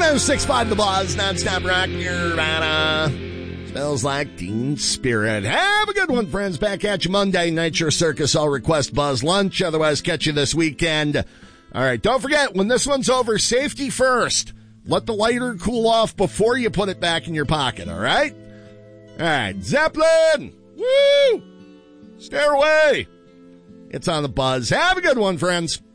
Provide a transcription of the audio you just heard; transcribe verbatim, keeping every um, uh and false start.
oh six point five The Buzz, nonstop rock, Nirvana. Smells like Teen Spirit. Have a good one, friends. Back at you Monday, Night Your Circus. I'll request Buzz lunch. Otherwise, catch you this weekend. All right, don't forget, when this one's over, safety first. Let the lighter cool off before you put it back in your pocket, all right? All right, Zeppelin! Woo! Stairway! It's on The Buzz. Have a good one, friends.